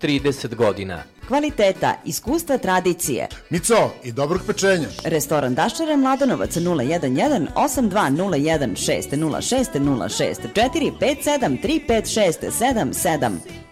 30 godina. Kvaliteta, iskustva, tradicije. Mico, i dobrog pečenja. Restoran Daščara Mladenovac 011 8201 606 06 064 57 356 77.